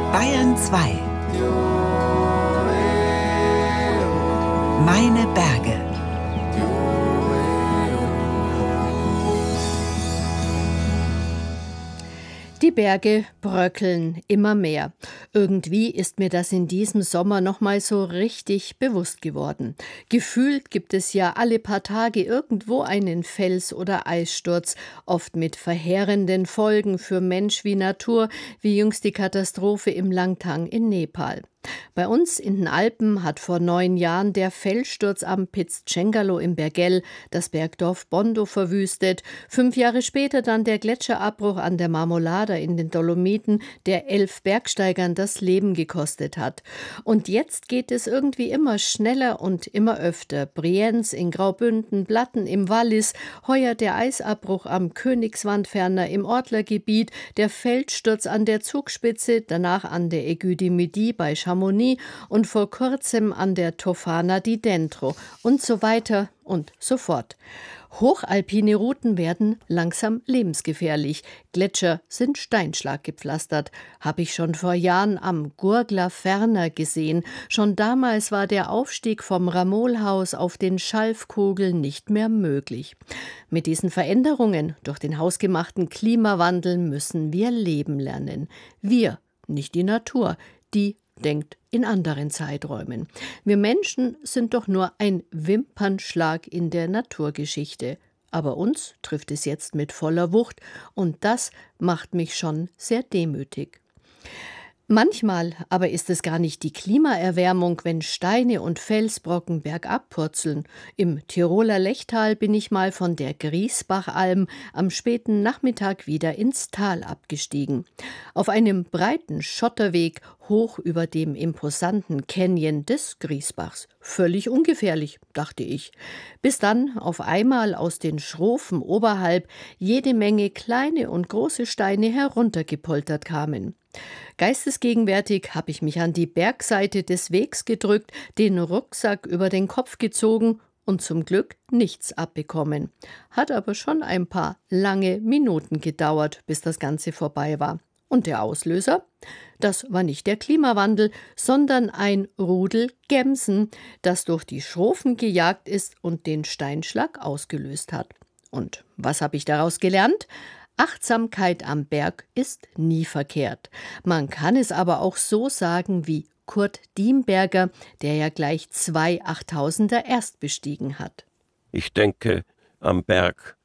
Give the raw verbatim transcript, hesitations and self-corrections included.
Bayern zwei. Meine Berge. Die Berge bröckeln immer mehr. Irgendwie ist mir das in diesem Sommer noch mal so richtig bewusst geworden. Gefühlt gibt es ja alle paar Tage irgendwo einen Fels- oder Eissturz, oft mit verheerenden Folgen für Mensch wie Natur, wie jüngst die Katastrophe im Langtang in Nepal. Bei uns in den Alpen hat vor neun Jahren der Felssturz am Piz Cengalo im Bergell das Bergdorf Bondo verwüstet. Fünf Jahre später dann der Gletscherabbruch an der Marmolada in den Dolomiten, der elf Bergsteigern das Leben gekostet hat. Und jetzt geht es irgendwie immer schneller und immer öfter. Brienz in Graubünden, Blatten im Wallis, heuer der Eisabbruch am Königswandferner im Ortlergebiet, der Felssturz an der Zugspitze, danach an der Aiguille du Midi bei Chamonix und vor kurzem an der Tofana di Dentro und so weiter und so fort. Hochalpine Routen werden langsam lebensgefährlich. Gletscher sind steinschlaggepflastert. Habe ich schon vor Jahren am Gurgler Ferner gesehen. Schon damals war der Aufstieg vom Ramolhaus auf den Schalfkugeln nicht mehr möglich. Mit diesen Veränderungen durch den hausgemachten Klimawandel müssen wir leben lernen. Wir, nicht die Natur, die denkt in anderen Zeiträumen. Wir Menschen sind doch nur ein Wimpernschlag in der Naturgeschichte. Aber uns trifft es jetzt mit voller Wucht und das macht mich schon sehr demütig. Manchmal aber ist es gar nicht die Klimaerwärmung, wenn Steine und Felsbrocken bergab purzeln. Im Tiroler Lechtal bin ich mal von der Griesbachalm am späten Nachmittag wieder ins Tal abgestiegen. Auf einem breiten Schotterweg hoch über dem imposanten Canyon des Griesbachs. Völlig ungefährlich, dachte ich. Bis dann auf einmal aus den Schrofen oberhalb jede Menge kleine und große Steine heruntergepoltert kamen. Geistesgegenwärtig habe ich mich an die Bergseite des Wegs gedrückt, den Rucksack über den Kopf gezogen und zum Glück nichts abbekommen. Hat aber schon ein paar lange Minuten gedauert, bis das Ganze vorbei war. Und der Auslöser? Das war nicht der Klimawandel, sondern ein Rudel Gämsen, das durch die Schrofen gejagt ist und den Steinschlag ausgelöst hat. Und was habe ich daraus gelernt? Achtsamkeit am Berg ist nie verkehrt. Man kann es aber auch so sagen wie Kurt Diemberger, der ja gleich zwei Achttausender erst bestiegen hat. Ich denke, am Berg